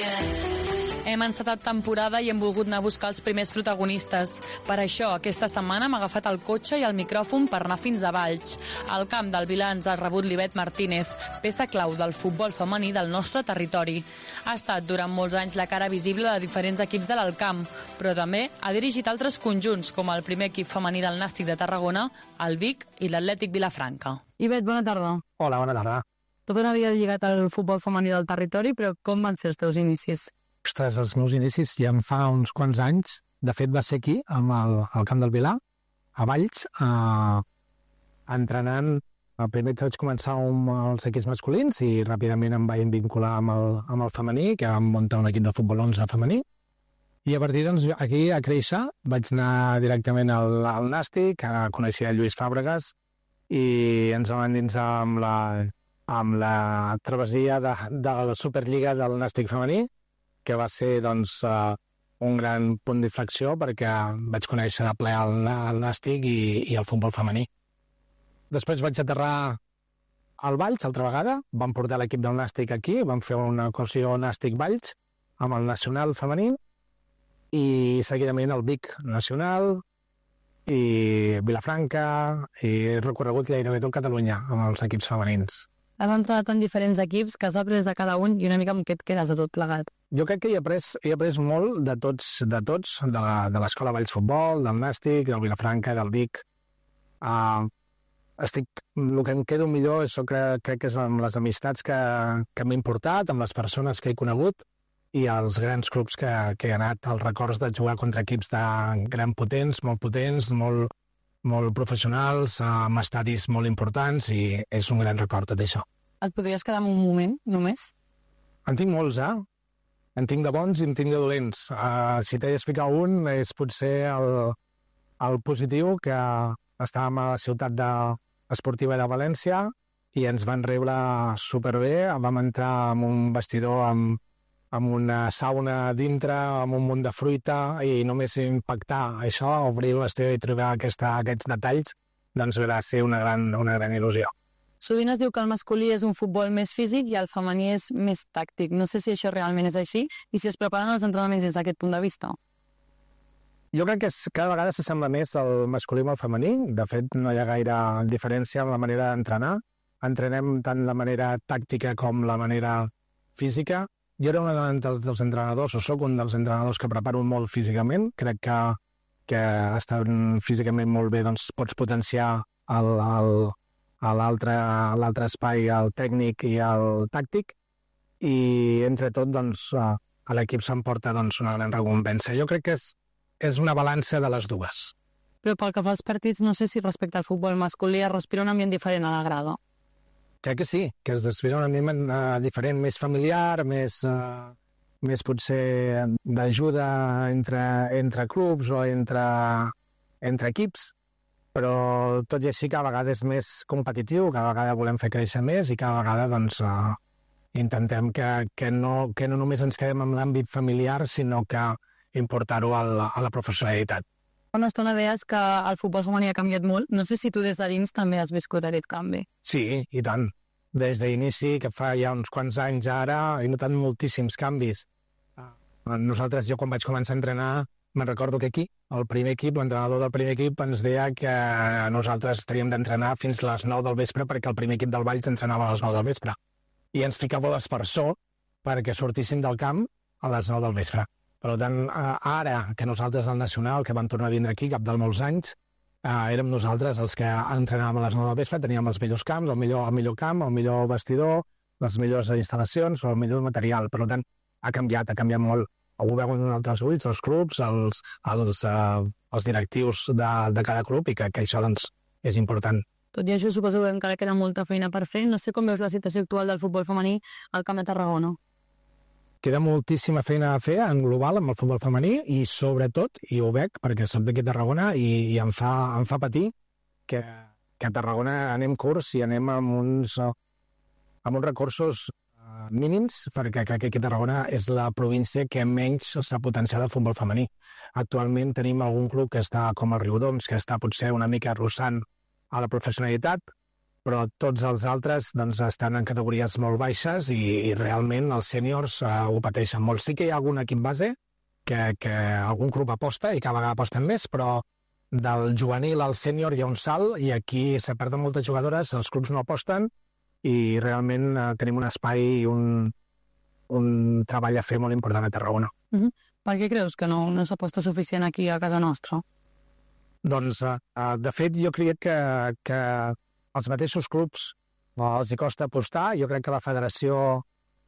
Hem encetat temporada i hem volgut anar a buscar els primers protagonistes. Per això, aquesta setmana hem agafat el cotxe i el micròfon per anar fins a Valls. Al camp del Vilà ens ha rebut l'Ivet Martínez, peça clau del futbol femení del nostre territori. Ha estat durant molts anys la cara visible de diferents equips de l'Alcamp, però també ha dirigit altres conjunts, com el primer equip femení del Nàstic de Tarragona, el Vic i l'Atlètic Vilafranca. Ivet, bona tarda. Hola, bona tarda. Tot una vida lligat al futbol femení del territori, però com van ser els teus inicis? Ostres, els meus inicis ja em fa uns quants anys. De fet, va ser aquí, al camp del Vilà, a Valls, entrenant. Primer vaig començar amb els equips masculins i ràpidament em vaig vincular amb el femení, que vam muntar un equip de futbol 11 femení. I a partir doncs, aquí a créixer vaig anar directament al Nàstic, a conèixer Lluís Fàbregas i ens vam endinsar amb la travessia de la Superliga del Nàstic femení, que va ser doncs, un gran punt d'inflexió perquè vaig conèixer de ple el Nàstic i el futbol femení. Després vaig aterrar al Valls altra vegada, vam portar l'equip del Nàstic aquí, vam fer una ocasió Nàstic-Valls amb el nacional femení i seguidament el Vic nacional i Vilafranca i he recorregut gairebé tot Catalunya amb els equips femenins. Has entrenat en diferents equips, que has après de cada un i una mica amb què et quedes de tot plegat? Jo crec que he après molt de tots, de l'escola Valls Futbol, del Nàstic, del Vilafranca, del Vic. El que em quedo millor crec que és amb les amistats que m'he importat, amb les persones que he conegut i els grans clubs que he anat, els records de jugar contra equips de gran potents, molt professionals, amb estadis molt importants i és un gran record tot això. Et podries quedar en un moment, només? En tinc molts, En tinc de bons i en tinc de dolents. Si t'he d'explicar un, és potser el positiu, que estàvem a la ciutat esportiva de València i ens van rebre superbé. Vam entrar en un vestidor amb una sauna dintre, amb un munt de fruita i només impactar això, obrir el vestidor i trobar aquests detalls, doncs va ser una gran il·lusió. Sovint es diu que el masculí és un futbol més físic i el femení és més tàctic. No sé si això realment és així i si es preparen els entrenaments des d'aquest punt de vista. Jo crec que cada vegada s'assembla més el masculí amb el femení. De fet, no hi ha gaire diferència en la manera d'entrenar. Entrenem tant la manera tàctica com la manera física. Jo era un dels entrenadors, o sóc un dels entrenadors que preparo molt físicament. Crec que estant físicament molt bé doncs, pots potenciar l'altre espai, el tècnic i el tàctic, i entre tot doncs, l'equip s'emporta doncs, una gran recompensa. Jo crec que és una balança de les dues. Però pel que fa als partits, no sé si respecte al futbol masculí es respira un ambient diferent a la grada. Crec que sí, que es respira un ambient diferent, més familiar, més potser d'ajuda entre clubs o entre equips, però tot i així cada vegada és més competitiu, cada vegada volem fer créixer més i cada vegada doncs, intentem que no només ens quedem en l'àmbit familiar, sinó que importar-ho a la professionalitat. Una estona deies que el futbol femení ha canviat molt. No sé si tu des de dins també has viscut aquest canvi. Sí, i tant. Des d'inici, que fa ja uns quants anys ara, he notat moltíssims canvis. Jo quan vaig començar a entrenar, me'n recordo que aquí, el primer equip, l'entrenador del primer equip ens deia que nosaltres teníem d'entrenar fins a les 9 del vespre perquè el primer equip del Valls entrenava a les 9 del vespre. I ens ficava l'espersor perquè sortíssim del camp a les 9 del vespre. Per tant, ara que nosaltres al Nacional, que vam tornar a vindre aquí cap de molts anys, érem nosaltres els que entrenàvem a les 9 del vespre, teníem els millors camps, el millor camp, el millor vestidor, les millors instal·lacions, el millor material. Per tant, ha canviat molt. Ho veuen en altres ulls, els clubs, els directius de cada club, i que això doncs, és important. Tot i això, suposo que encara queda molta feina per fer. No sé com veus la situació actual del futbol femení al Camp de Tarragona. Queda moltíssima feina a fer en global amb el futbol femení i sobretot, i ho veig perquè soc d'aquí a Tarragona i em fa patir que a Tarragona anem curts i anem amb uns recursos mínims, perquè crec que aquí a Tarragona és la província que menys s'ha potenciat el futbol femení. Actualment tenim algun club que està com el Riudoms, que està potser una mica arrossant a la professionalitat, però tots els altres doncs, estan en categories molt baixes i realment els sèniors ho pateixen molt. Sí que hi ha algun equip base que algun club aposta i cada vegada aposten més, però del juvenil al sènior hi ha un salt i aquí se perden moltes jugadores, els clubs no aposten i realment tenim un espai i un treball a fer molt important a Tarragona. Per què creus que no s'aposta suficient aquí a casa nostra? Doncs, de fet, jo crec que els mateixos clubs els hi costa apostar. Jo crec que la Federació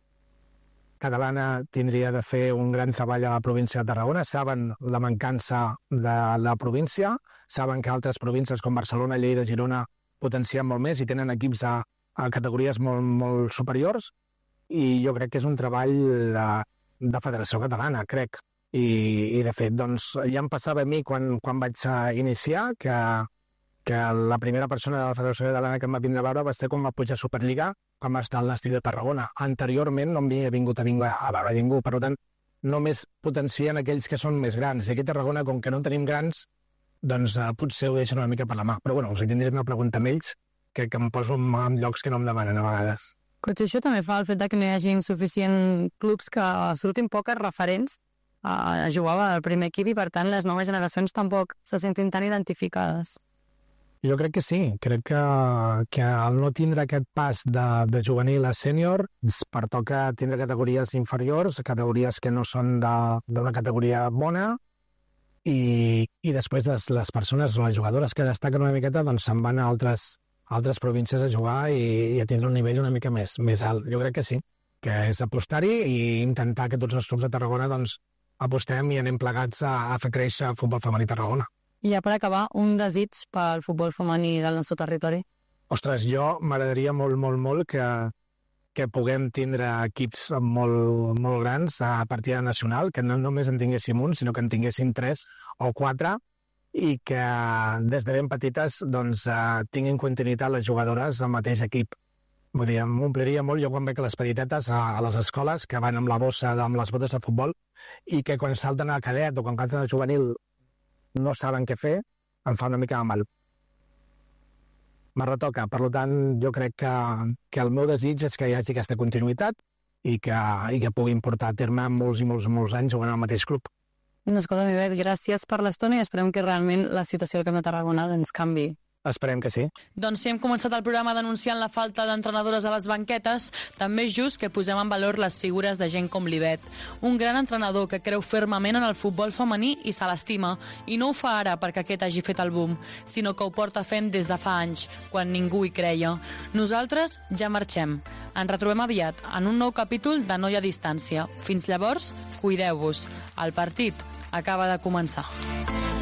Catalana tindria de fer un gran treball a la província de Tarragona. Saben la mancança de la província, saben que altres províncies com Barcelona, Lleida, Girona potencien molt més i tenen equips a categories molt, molt superiors, i jo crec que és un treball de Federació Catalana, crec. I de fet, doncs, ja em passava a mi quan vaig iniciar que la primera persona de la Federació Catalana que em va vindre a veure va ser quan va pujar a Superliga, quan va estar al Nàstic de Tarragona. Anteriorment no em havia vingut a veure ningú, per tant, només potencien aquells que són més grans. I aquí a Tarragona, com que no en tenim grans, doncs potser ho deixen una mica per la mà. Però bueno, us tindré una pregunta amb ells que em poso en llocs que no em demanen a vegades. Potser això també fa el fet que no hi hagi suficient clubs que surtin poques referents a jugar al primer equip i, per tant, les noves generacions tampoc se sentin tan identificades. Jo crec que sí. Crec que al no tindre aquest pas de juvenil a sènior pertoca tindre categories inferiors, categories que no són d'una categoria bona, i després les persones o les jugadores que destaquen una miqueta doncs se'n van a altres províncies a jugar i a tindre un nivell una mica més alt. Jo crec que sí, que és apostar-hi i intentar que tots els clubs de Tarragona doncs apostem i anem plegats a fer créixer el futbol femení a Tarragona. I ja per acabar, un desig pel futbol femení del nostre territori? Ostres, jo m'agradaria molt, molt, molt que puguem tindre equips molt, molt grans a partida nacional, que no només en tinguéssim un, sinó que en tinguéssim 3 o 4, i que des de ben petites doncs, tinguin continuïtat les jugadores al mateix equip. Vull dir, m'ompliria molt jo quan veig les petitetes a les escoles que van amb la bossa, amb les botes de futbol, i que quan salten a cadet o quan canten a juvenil no saben què fer, em fa una mica de mal. Me retoca. Per tant, jo crec que el meu desig és que hi hagi aquesta continuïtat i que puguin portar a terme molts i molts, molts anys jugant al mateix club. Escolta, Ivet, gràcies per l'estona i esperem que realment la situació del Camp de Tarragona ens canvi. Esperem que sí. Doncs si hem començat el programa denunciant la falta d'entrenadores a les banquetes, també és just que posem en valor les figures de gent com l'Ivet. Un gran entrenador que creu fermament en el futbol femení i se l'estima. I no ho fa ara perquè aquest hagi fet el boom, sinó que ho porta fent des de fa anys, quan ningú hi creia. Nosaltres ja marxem. Ens retrobem aviat en un nou capítol de No hi ha distància. Fins llavors, cuideu-vos. El partit acaba de començar.